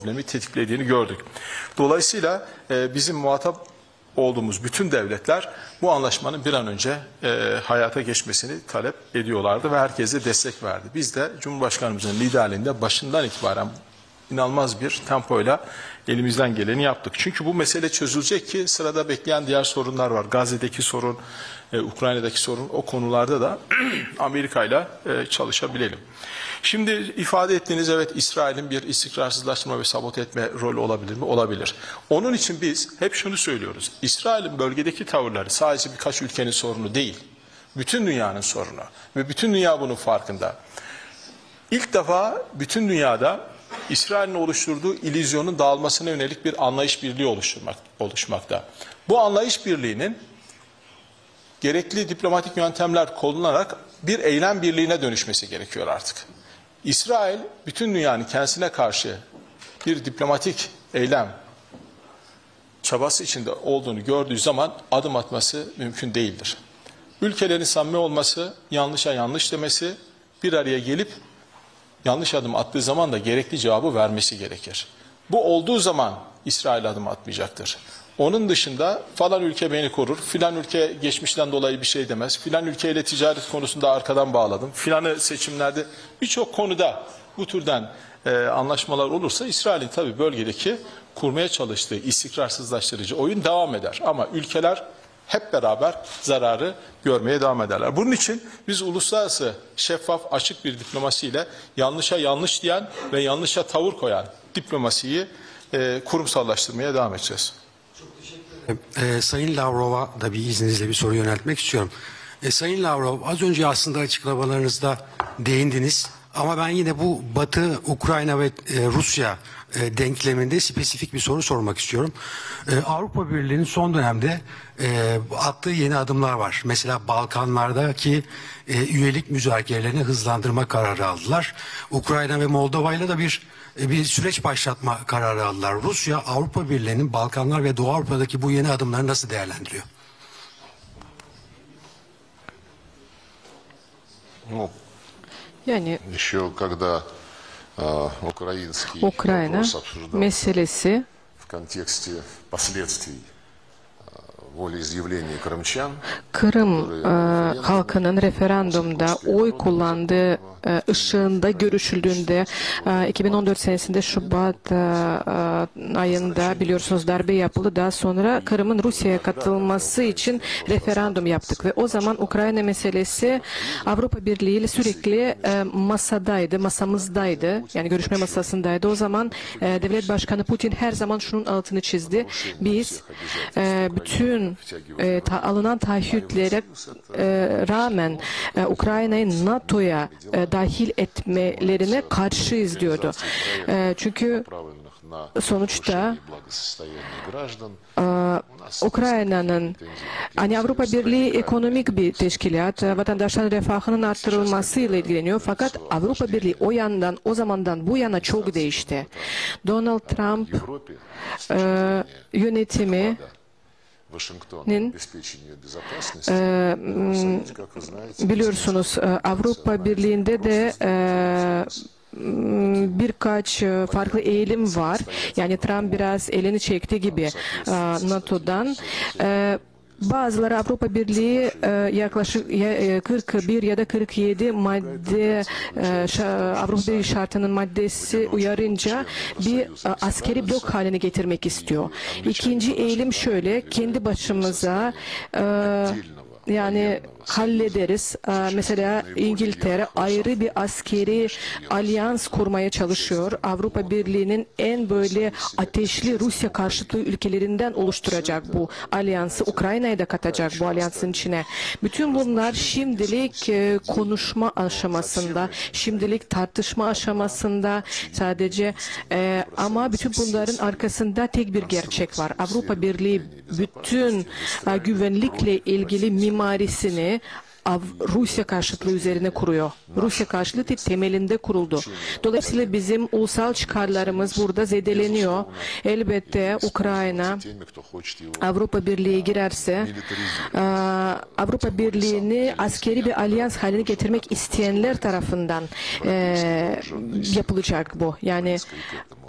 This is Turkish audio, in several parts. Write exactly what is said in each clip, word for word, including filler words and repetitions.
problemi tetiklediğini gördük. Dolayısıyla e, bizim muhatap olduğumuz bütün devletler bu anlaşmanın bir an önce e, hayata geçmesini talep ediyorlardı ve herkese destek verdi. Biz de Cumhurbaşkanımızın liderliğinde başından itibaren inanılmaz bir tempoyla elimizden geleni yaptık. Çünkü bu mesele çözülecek ki sırada bekleyen diğer sorunlar var. Gazze'deki sorun, e, Ukrayna'daki sorun, o konularda da Amerika ile çalışabilelim. Şimdi ifade ettiğiniz, evet, İsrail'in bir istikrarsızlaştırma ve sabote etme rolü olabilir mi? Olabilir. Onun için biz hep şunu söylüyoruz. İsrail'in bölgedeki tavırları sadece birkaç ülkenin sorunu değil. Bütün dünyanın sorunu. Ve bütün dünya bunun farkında. İlk defa bütün dünyada İsrail'in oluşturduğu illüzyonun dağılmasına yönelik bir anlayış birliği oluşturmak, oluşmakta. Bu anlayış birliğinin gerekli diplomatik yöntemler kullanılarak bir eylem birliğine dönüşmesi gerekiyor artık. İsrail bütün dünyanın kendisine karşı bir diplomatik eylem çabası içinde olduğunu gördüğü zaman adım atması mümkün değildir. Ülkelerin samimi olması, yanlışa yanlış demesi, bir araya gelip yanlış adım attığı zaman da gerekli cevabı vermesi gerekir. Bu olduğu zaman İsrail adım atmayacaktır. Onun dışında falan ülke beni korur, filan ülke geçmişten dolayı bir şey demez, filan ülkeyle ticaret konusunda arkadan bağladım, filanı seçimlerde birçok konuda bu türden e, anlaşmalar olursa İsrail'in tabii bölgedeki kurmaya çalıştığı istikrarsızlaştırıcı oyun devam eder. Ama ülkeler hep beraber zararı görmeye devam ederler. Bunun için biz uluslararası şeffaf, açık bir diplomasiyle yanlışa yanlış diyen ve yanlışa tavır koyan diplomasiyi e, kurumsallaştırmaya devam edeceğiz. E, Sayın Lavrov'a da bir izninizle bir soru yöneltmek istiyorum. E, Sayın Lavrov, az önce aslında açıklamalarınızda değindiniz ama ben yine bu Batı, Ukrayna ve e, Rusya e, denkleminde spesifik bir soru sormak istiyorum. E, Avrupa Birliği'nin son dönemde e, attığı yeni adımlar var. Mesela Balkanlardaki e, üyelik müzakerelerini hızlandırma kararı aldılar. Ukrayna ve Moldova'yla da bir bir süreç başlatma kararı aldılar. Rusya, Avrupa Birliği'nin Balkanlar ve Doğu Avrupa'daki bu yeni adımları nasıl değerlendiriyor? Ну, Yani еще когда э, украинский Ukrayna вопрос обсуждался meselesi в контексте последствий voleyizявления крымчан, Kırım e, halkının referandumda oy kullandığı e, ışığında görüşüldüğünde e, iki bin on dört senesinde Şubat e, e, ayında biliyorsunuz darbe yapıldı. Daha sonra Kırım'ın Rusya'ya katılması için referandum yaptık ve o zaman Ukrayna meselesi Avrupa Birliği ile sürekli e, masadaydı, masamızdaydı. Yani görüşme masasındaydı. O zaman e, Devlet Başkanı Putin her zaman şunun altını çizdi. Biz e, bütün E, ta, alınan taahhütlere e, rağmen e, Ukrayna'yı NATO'ya e, dahil etmelerine karşıyız diyordu. E, çünkü sonuçta e, Ukrayna'nın, hani Avrupa Birliği ekonomik bir teşkilat, vatandaşların refahının arttırılmasıyla ilgileniyor. Fakat Avrupa Birliği o yandan, o zamandan bu yana çok değişti. Donald Trump e, yönetimi Nin, e, biliyorsunuz Avrupa Birliği'nde de e, birkaç farklı eğilim var. Yani Trump biraz elini çekti gibi e, NATO'dan. E, Bazıları Avrupa Birliği e, yaklaşık kırk bir ya da kırk yedi madde e, Avrupa Birliği şartının maddesi uyarınca bir e, askeri blok haline getirmek istiyor. İkinci eğilim şöyle, kendi başımıza e, yani hallederiz. Mesela İngiltere ayrı bir askeri alyans kurmaya çalışıyor. Avrupa Birliği'nin en böyle ateşli Rusya karşıtı ülkelerinden oluşturacak bu alyansı. Ukrayna'yı da katacak bu alyansın içine. Bütün bunlar şimdilik konuşma aşamasında, şimdilik tartışma aşamasında sadece e, ama bütün bunların arkasında tek bir gerçek var. Avrupa Birliği bütün e, güvenlikle ilgili mimarisini Rusya karşıtlığı üzerine kuruyor. Rusya karşıtlığı temelinde kuruldu. Dolayısıyla bizim ulusal çıkarlarımız burada zedeleniyor. Elbette Ukrayna Avrupa Birliği girerse Avrupa Birliği'ni askeri bir alyans haline getirmek isteyenler tarafından yapılacak bu. Yani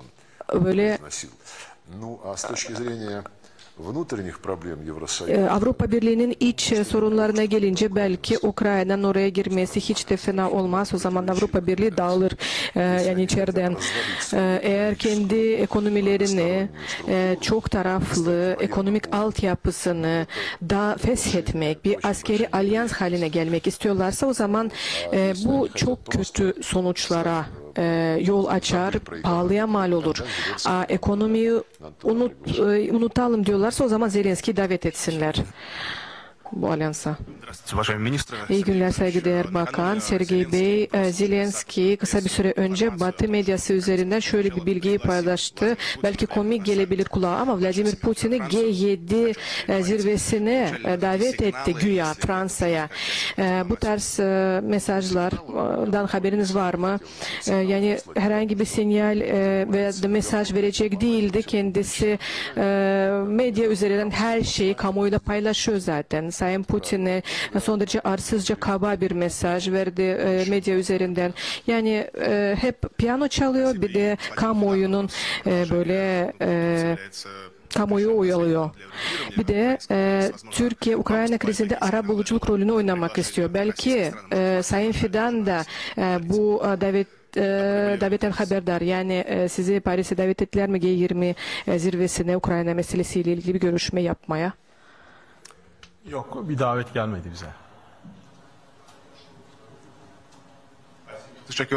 böyle носил. Ну, а с точки зрения внутренних проблем Евросоюза, e, Avrupa Birliği'nin iç e, sorunlarına gelince belki Ukrayna'nın oraya girmesi hiç de fena olmaz. O zaman Avrupa Birliği dağılır e, yani içeriden. E, eğer kendi ekonomilerini e, çok taraflı ekonomik altyapısını da feshetmek, bir askeri alyans haline gelmek istiyorlarsa o zaman e, bu çok kötü sonuçlara e, yol açar, pahalıya mal olur. A, ekonomiyi unut, e, unutalım diyorlarsa o zaman Zelenski'yi davet etsinler bu alyansa. İyi günler saygıdeğer Bakan. Sergey Bey, e, Zelenski kısa bir süre önce Batı medyası üzerinden şöyle bir bilgiyi paylaştı. Belki komik gelebilir kulağa ama Vladimir Putin'i G yedi e, zirvesine e, davet etti güya Fransa'ya. E, bu tarz e, mesajlardan haberiniz var mı? E, yani herhangi bir sinyal e, veya da mesaj verecek değildi. Kendisi e, medya üzerinden her şeyi kamuoyuyla paylaşıyor zaten. Sayın Putin'e son derece arsızca kaba bir mesaj verdi e, medya üzerinden. Yani e, hep piyano çalıyor bir de kamuoyunun e, böyle e, kamuoyu oyalıyor. Bir de e, Türkiye Ukrayna krizinde ara buluculuk rolünü oynamak istiyor. Belki e, Sayın Fidan da e, bu e, davet e, davetten haberdar. Yani e, sizi Paris'e davet ettiler mi G yirmi e, zirvesine Ukrayna meselesiyle ilgili bir görüşme yapmaya? Yok, bir davet gelmedi bize. Teşekkür.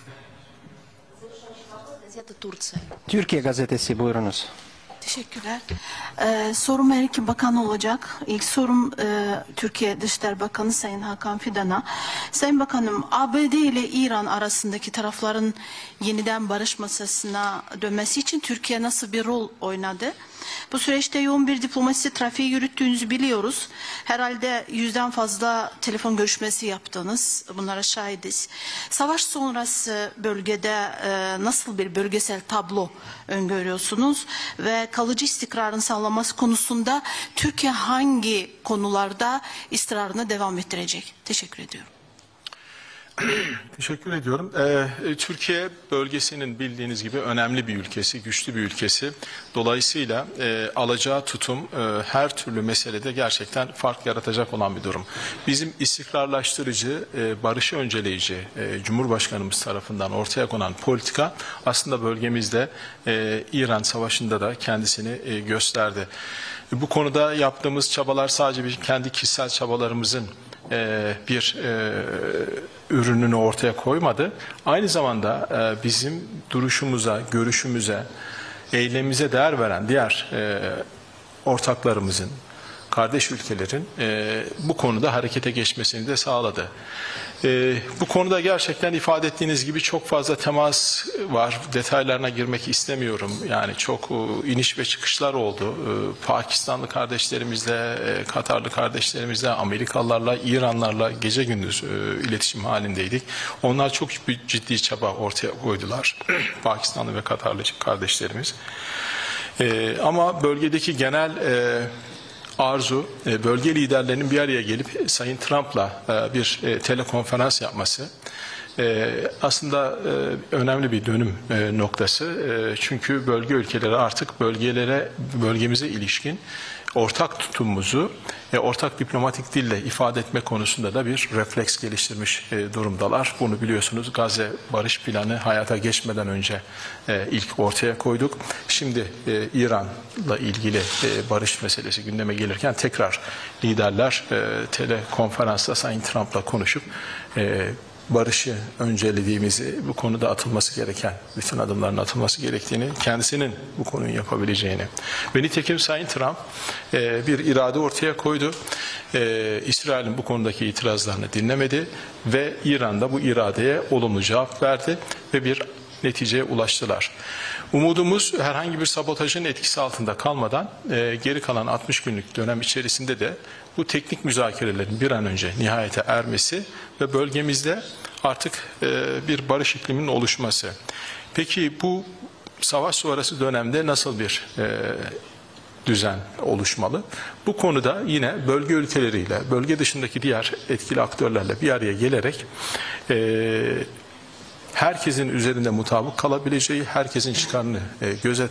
Gazete Turция. Türkiye Gazetesi buyurunuz. Teşekkürler. Ee, sorum her iki bakan olacak. İlk sorum e, Türkiye Dışişleri Bakanı Sayın Hakan Fidan'a. Sayın Bakanım, A B D ile İran arasındaki tarafların yeniden barış masasına dönmesi için Türkiye nasıl bir rol oynadı? Bu süreçte yoğun bir diplomasi trafiği yürüttüğünüzü biliyoruz. Herhalde yüzden fazla telefon görüşmesi yaptınız. Bunlara şahidiz. Savaş sonrası bölgede e, nasıl bir bölgesel tablo öngörüyorsunuz? Ve kalıcı istikrarın sağlanması konusunda Türkiye hangi konularda ısrarını devam ettirecek? Teşekkür ediyorum. Teşekkür ediyorum. Ee, Türkiye bölgesinin bildiğiniz gibi önemli bir ülkesi, güçlü bir ülkesi. Dolayısıyla e, alacağı tutum e, her türlü meselede gerçekten fark yaratacak olan bir durum. Bizim istikrarlaştırıcı, e, barışı önceleyici e, Cumhurbaşkanımız tarafından ortaya konan politika aslında bölgemizde e, İran Savaşı'nda da kendisini e, gösterdi. Bu konuda yaptığımız çabalar sadece bir kendi kişisel çabalarımızın e, bir e, ürününü ortaya koymadı. Aynı zamanda e, bizim duruşumuza, görüşümüze, eylemimize değer veren diğer e, ortaklarımızın, kardeş ülkelerin e, bu konuda harekete geçmesini de sağladı. E, bu konuda gerçekten ifade ettiğiniz gibi çok fazla temas var. Detaylarına girmek istemiyorum. Yani çok e, iniş ve çıkışlar oldu. E, Pakistanlı kardeşlerimizle, e, Katarlı kardeşlerimizle, Amerikalılarla, İranlarla gece gündüz e, iletişim halindeydik. Onlar çok ciddi çaba ortaya koydular. Pakistanlı ve Katarlı kardeşlerimiz. E, ama bölgedeki genel e, arzu bölge liderlerinin bir araya gelip Sayın Trump'la bir telekonferans yapması aslında önemli bir dönüm noktası. Çünkü bölge ülkeleri artık bölgelere, bölgemize ilişkin ortak tutumumuzu ortak diplomatik dille ifade etme konusunda da bir refleks geliştirmiş durumdalar. Bunu biliyorsunuz, Gazze barış planı hayata geçmeden önce ilk ortaya koyduk. Şimdi İran'la ilgili barış meselesi gündeme gelirken tekrar liderler telekonferansta Sayın Trump'la konuşup barışı öncelediğimizi, bu konuda atılması gereken, bütün adımların atılması gerektiğini, kendisinin bu konuyu yapabileceğini. Ve nitekim Sayın Trump e, bir irade ortaya koydu. E, İsrail'in bu konudaki itirazlarını dinlemedi ve İran'da bu iradeye olumlu cevap verdi ve bir neticeye ulaştılar. Umudumuz herhangi bir sabotajın etkisi altında kalmadan e, geri kalan altmış günlük dönem içerisinde de bu teknik müzakerelerin bir an önce nihayete ermesi ve bölgemizde artık e, bir barış ikliminin oluşması. Peki bu savaş sonrası dönemde nasıl bir e, düzen oluşmalı? Bu konuda yine bölge ülkeleriyle, bölge dışındaki diğer etkili aktörlerle bir araya gelerek e, herkesin üzerinde mutabık kalabileceği, herkesin çıkarını e, gözeten